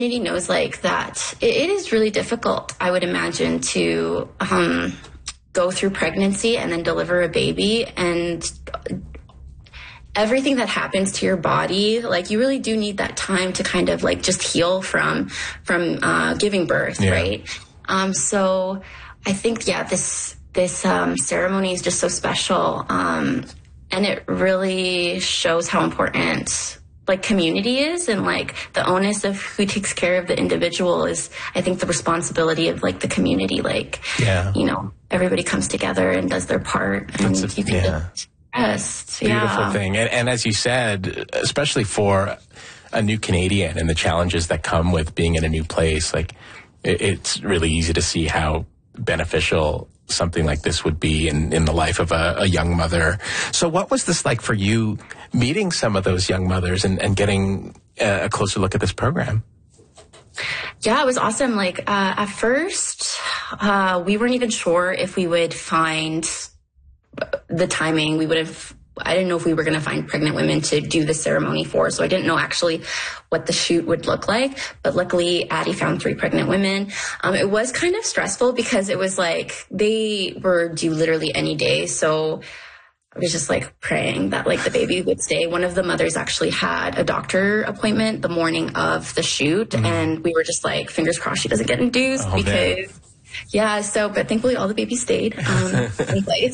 community knows like that it is really difficult, I would imagine, to go through pregnancy and then deliver a baby, and everything that happens to your body, like you really do need that time to kind of like just heal from giving birth, right? So I think, this ceremony is just so special, and it really shows how important like community is, and like the onus of who takes care of the individual is, I think, the responsibility of like the community. Like, you know, everybody comes together and does their part, and you can just rest. Beautiful thing. And as you said, especially for a new Canadian and the challenges that come with being in a new place, like it's really easy to see how beneficial something like this would be in the life of a young mother. So what was this like for you, meeting some of those young mothers and getting a closer look at this program? Yeah, it was awesome. Like, at first, we weren't even sure if we would find the timing. I didn't know if we were going to find pregnant women to do the ceremony for, so I didn't know actually what the shoot would look like. But luckily, Addie found 3 pregnant women. It was kind of stressful because it was like they were due literally any day. So I was just like praying that like the baby would stay. One of the mothers actually had a doctor appointment the morning of the shoot, and we were just like, fingers crossed she doesn't get induced because... but thankfully all the babies stayed in place.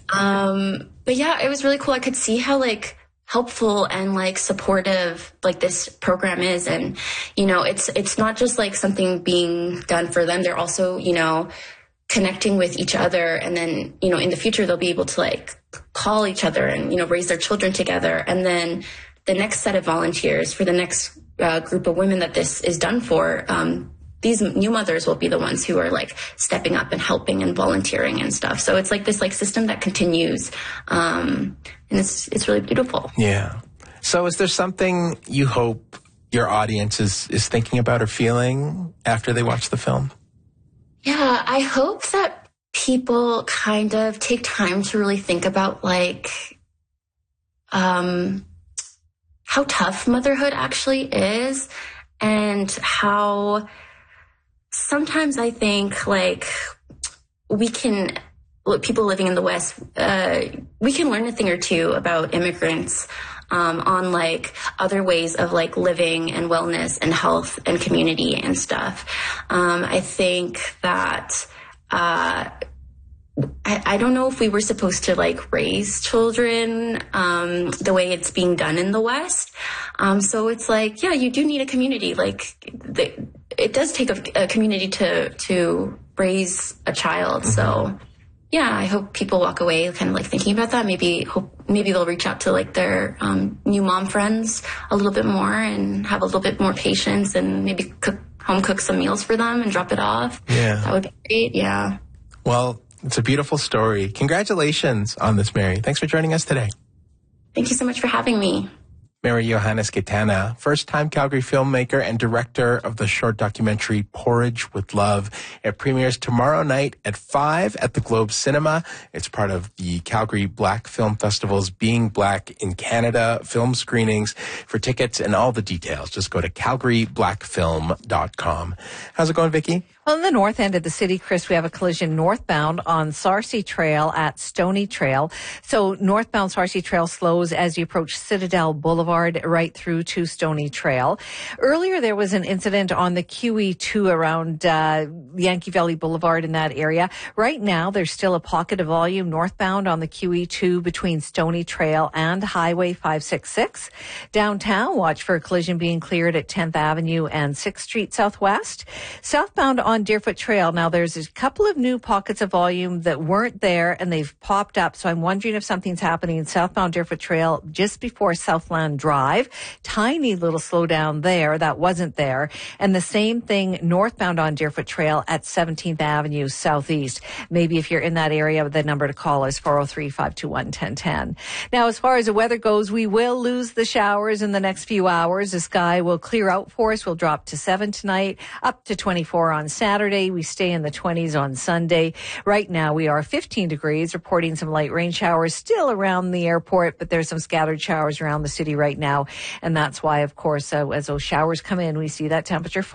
But yeah, it was really cool. I could see how like helpful and like supportive like this program is. And, you know, it's not just like something being done for them. They're also, you know, connecting with each other. And then, you know, in the future, they'll be able to like call each other and, you know, raise their children together. And then the next set of volunteers for the next group of women that this is done for, these new mothers will be the ones who are like stepping up and helping and volunteering and stuff. So it's like this like system that continues. And it's really beautiful. Yeah. So is there something you hope your audience is thinking about or feeling after they watch the film? Yeah, I hope that people kind of take time to really think about like, how tough motherhood actually is, and how sometimes I think like people living in the West, we can learn a thing or two about immigrants on like other ways of like living and wellness and health and community and stuff. I think that I don't know if we were supposed to like raise children the way it's being done in the West. So it's like, yeah, you do need a community. Like it does take a community to raise a child. So yeah, I hope people walk away kind of like thinking about that. Maybe they'll reach out to like their new mom friends a little bit more and have a little bit more patience, and maybe home cook some meals for them and drop it off. Yeah, that would be great. Yeah. Well, it's a beautiful story. Congratulations on this, Mary. Thanks for joining us today. Thank you so much for having me. Mary Johannes Gitana, first-time Calgary filmmaker and director of the short documentary Porridge with Love. It premieres tomorrow night at 5 at the Globe Cinema. It's part of the Calgary Black Film Festival's Being Black in Canada film screenings. For tickets and all the details, just go to calgaryblackfilm.com. How's it going, Vicki? Well, in the north end of the city, Chris, we have a collision northbound on Sarcee Trail at Stony Trail. So northbound Sarcee Trail slows as you approach Citadel Boulevard right through to Stony Trail. Earlier, there was an incident on the QE2 around Yankee Valley Boulevard in that area. Right now, there's still a pocket of volume northbound on the QE2 between Stony Trail and Highway 566. Downtown, watch for a collision being cleared at 10th Avenue and 6th Street Southwest. Southbound on Deerfoot Trail, now there's a couple of new pockets of volume that weren't there and they've popped up. So I'm wondering if something's happening in southbound Deerfoot Trail just before Southland Drive. Tiny little slowdown there that wasn't there. And the same thing northbound on Deerfoot Trail at 17th Avenue Southeast. Maybe if you're in that area, the number to call is 403-521-1010. Now, as far as the weather goes, we will lose the showers in the next few hours. The sky will clear out for us. We'll drop to 7 tonight, up to 24 on Saturday. We stay in the 20s on Sunday. Right now, we are 15 degrees, reporting some light rain showers still around the airport, but there's some scattered showers around the city right now. And that's why, of course, as those showers come in, we see that temperature